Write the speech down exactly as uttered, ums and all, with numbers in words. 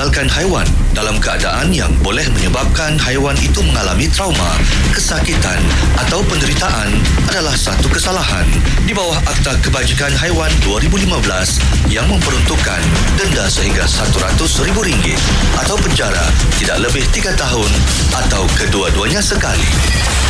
meninggalkan haiwan dalam keadaan yang boleh menyebabkan haiwan itu mengalami trauma, kesakitan atau penderitaan adalah satu kesalahan di bawah Akta Kebajikan Haiwan dua ribu lima belas yang memperuntukkan denda sehingga seratus ribu ringgit atau penjara tidak lebih tiga tahun atau kedua-duanya sekali.